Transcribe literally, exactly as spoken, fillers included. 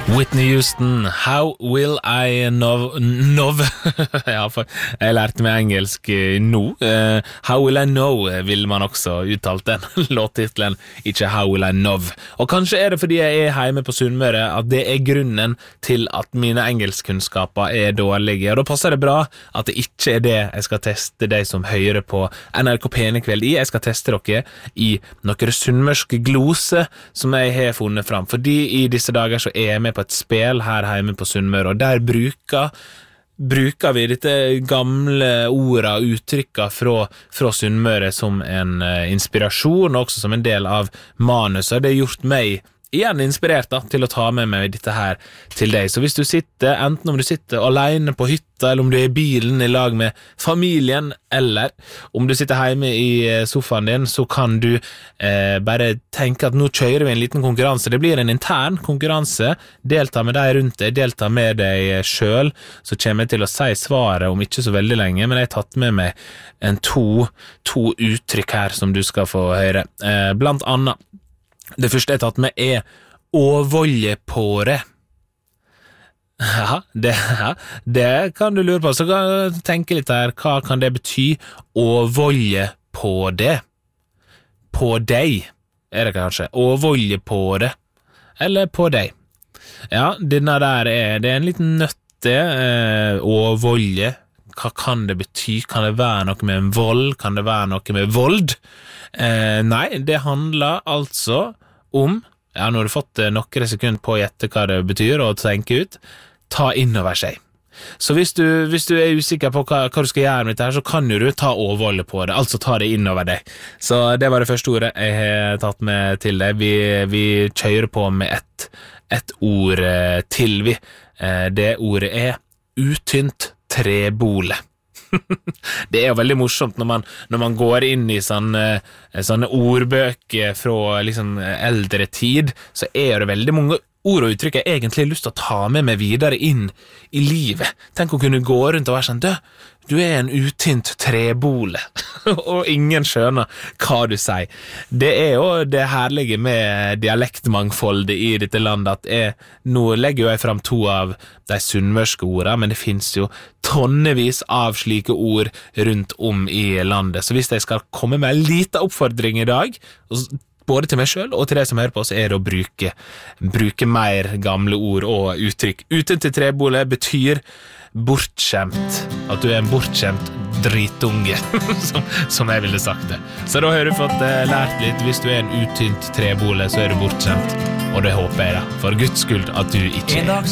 Whitney Houston, How Will I Know... Know? Ja, for jeg lærte meg engelsk nå. Uh, How Will I Know vil man også uttalt den låttitlen, ikke How Will I Know. Og kanskje er det fordi jeg er hjemme på Sunnmøre at det er grunnen til at mine engelskkunnskaper er dårlige. Og da passer det bra at det ikke er det jeg skal teste deg som hører på N R K Penekveld i. Jeg skal teste dere i noen sunnmørske glose som jeg har funnet fram. Fordi i disse dager så er jeg med på et spel her hjemme på Sunnmøre, og der bruker, bruker vi dette gamle ordet og uttrykket fra, fra Sunnmøre som en uh, inspirasjon, og også som en del av manuset. Det har gjort meg igjen inspirert da, til å ta med meg dette her til deg. Så hvis du sitter, enten om du sitter alene på hytta, eller om du er i bilen i lag med familien, eller om du sitter hjemme i sofaen din, så kan du eh, bare tenke at nå kjører vi en liten konkurranse. Det blir en intern konkurranse. Delta med deg rundt deg, delta med deg selv. Så kommer jeg til å si svaret om ikke så veldig lenge, men jeg har tatt med meg en to, to uttrykk her som du skal få høre. Eh, blant annet det første jeg har tatt med er «åvolje på det». Ja, det, ja, det kan du lure på. Så kan du tenke litt her, hva kan det bety? «Åvolje på det». På deg, er det kanskje. «Åvolje på det». Eller på deg. Ja, denne der er, det er en liten nøtte. Eh, «Åvolje». Hva kan det bety? Kan det være noe med en vold? Kan det være noe med vold? Eh, nei, det handler altså om, ja, nå har du fått eh, noen sekunder på å gjette hva det betyr og tenke ut, ta innover seg. Så hvis du, hvis du er usikker på hva, hva du skal gjøre med dette her, så kan jo du ta overvolde på det, altså ta det innover deg. Så det var det første ordet jeg har tatt med til deg. Vi, vi kjører på med ett et ord eh, til vi. Eh, det ordet er utynt trebole. Det er jo veldig morsomt når man, når man går inn i sånne, sånne ordbøker fra liksom eldre tid, så er det veldig mange ord og uttrykk jeg egentlig har lyst til å ta med meg videre inn i livet. Tenk å kunne gå rundt og være sånn, du, du er en utynt trebole, og ingen skjønner hva du sier. Det er jo det herlige med dialektmangfoldet i dette landet, at jeg, nå legger jeg fram to av de sunnmørske ordene, men det finnes jo tonnevis av slike ord rundt om i landet. Så hvis jeg skal komme med en liten oppfordring i dag, både til meg selv og til deg som hører på, så er det å bruke, bruke mer gamle ord og uttrykk. Utynt trebole betyr bortskjemt, at du er en bortskjemt dritunge, som, som jeg ville sagt det. Så da har du fått uh, lært litt. Hvis du er en utynt trebole, så er du bortskjemt, og det håper jeg da, for Guds skyld, at du ikke er.